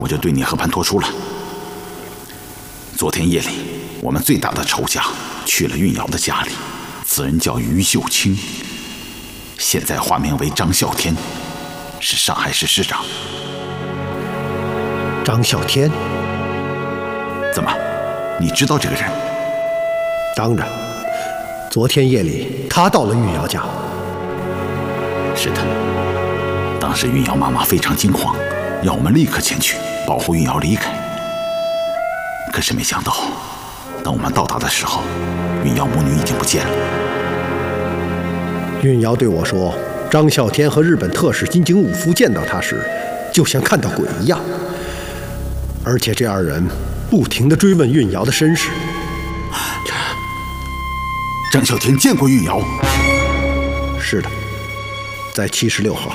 我就对你和盘托出了。昨天夜里，我们最大的仇家去了运瑶的家里，此人叫于秀清，现在化名为张啸天，是上海市市长。 张啸天？ 怎么，你知道这个人？ 当然，昨天夜里他到了运瑶家。 是的，当时运瑶妈妈非常惊慌，要我们立刻前去保护运瑶离开。可是没想到，等我们到达的时候，运瑶母女已经不见了。 运瑶对我说，张啸天和日本特使金井武夫见到他时，就像看到鬼一样，而且这二人不停地追问运瑶的身世。 张啸天见过运瑶？ 是的，在76号。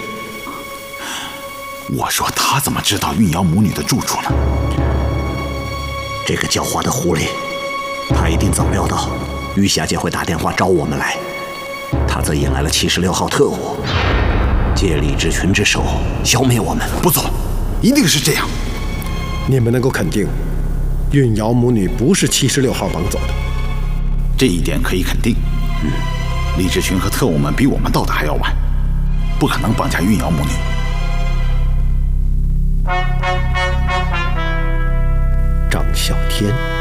我说他怎么知道运瑶母女的住处呢？ 这个狡猾的狐狸，他一定早料到于霞姐会打电话招我们来，他则引来了76号特务，借李志群之手消灭我们。 不错，一定是这样。 你们能够肯定，运瑶母女不是76号绑走的？ 这一点可以肯定。李志群和特务们比我们到的还要晚，不可能绑架运瑶母女。 张啸天。